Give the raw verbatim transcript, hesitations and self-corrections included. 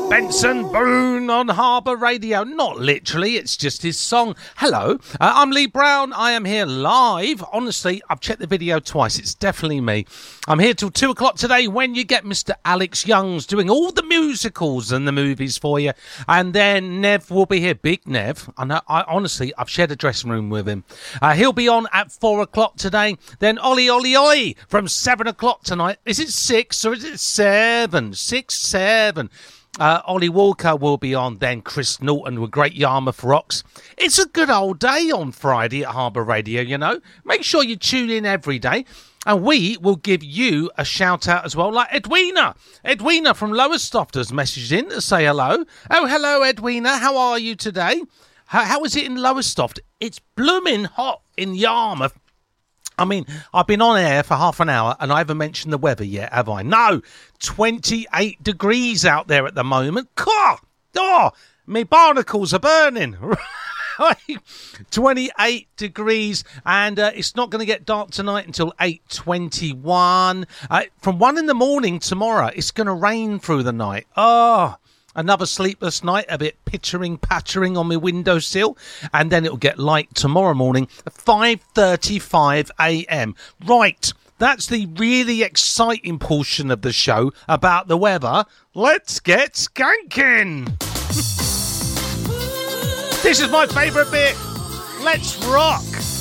Benson Boone on Harbour Radio. Not literally, it's just his song. Hello, uh, I'm Lee Brown. I am here live. Honestly, I've checked the video twice. It's definitely me. I'm here till two o'clock today when you get Mister Alex Youngs doing all the musicals and the movies for you. And then Nev will be here. Big Nev. I know, I honestly, I've shared a dressing room with him. Uh, he'll be on at four o'clock today. Then Ollie Ollie Ollie from seven o'clock tonight. Is it six or is it seven? Six, seven. Uh, Ollie Walker will be on, then Chris Norton with Great Yarmouth Rocks. It's a good old day on Friday at Harbour Radio, you know. Make sure you tune in every day. And we will give you a shout out as well, like Edwina. Edwina from Lowestoft has messaged in to say hello. Oh, hello, Edwina. How are you today? How, how is it in Lowestoft? It's blooming hot in Yarmouth. I mean, I've been on air for half an hour and I haven't mentioned the weather yet, have I? No, twenty-eight degrees out there at the moment. God, oh, me barnacles are burning. twenty-eight degrees, and uh, it's not going to get dark tonight until eight twenty-one. Uh, from one in the morning tomorrow, it's going to rain through the night. Oh, another sleepless night, a bit pittering, pattering on my windowsill, and then it'll get light tomorrow morning at five thirty-five a.m. Right, that's the really exciting portion of the show about the weather. Let's get skanking! This is my favourite bit. Let's rock!